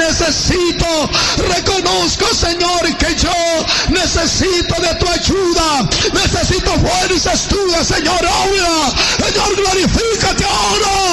necesito. Reconozco, Señor, que yo necesito de tu ayuda. Necesito fuerzas tuyas, Señor. Obra, Señor, glorifícate ahora.